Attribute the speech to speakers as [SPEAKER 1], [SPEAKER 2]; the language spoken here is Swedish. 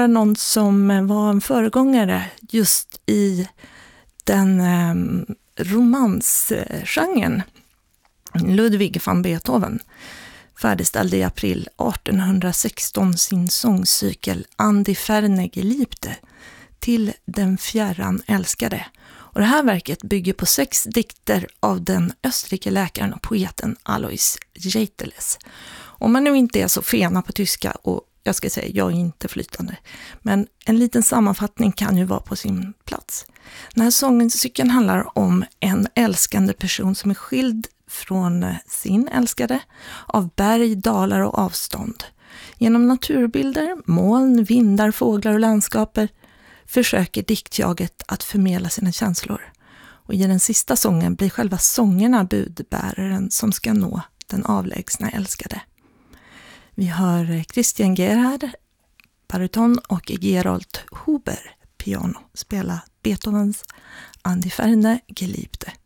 [SPEAKER 1] höra någon som var en föregångare just i den romansgenren. Ludwig van Beethoven färdigställde i april 1816 sin sångcykel An die ferne Geliebte, till den fjärran älskade. Och det här verket bygger på 6 dikter av den österrike-läkaren och poeten Alois Geiteles. Om man nu inte är så fena på tyska, och jag ska säga jag är inte flytande, men en liten sammanfattning kan ju vara på sin plats. Den här sångcykeln handlar om en älskande person som är skild från sin älskade av berg, dalar och avstånd. Genom naturbilder, moln, vindar, fåglar och landskaper försöker diktjaget att förmedla sina känslor. Och i den sista sången blir själva sångerna budbäraren som ska nå den avlägsna älskade. Vi hör Christian Gerhard, baryton, och Gerold Huber, piano, spela Beethovens An die ferne Geliebte.